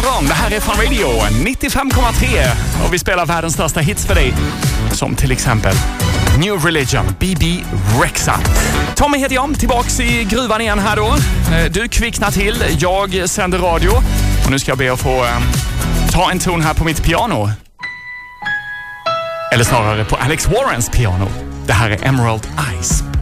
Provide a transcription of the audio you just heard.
morgon, det här är Fun Radio 95,3 och vi spelar världens största hits för dig. Som till exempel New Religion, BB Rexha. Tommy heter jag, tillbaks i gruvan igen här då. Du kvicknar till, jag sänder radio. Och nu ska jag be att få ta en ton här på mitt piano. Eller snarare på Alex Warrens piano. Det här är Emerald Eyes.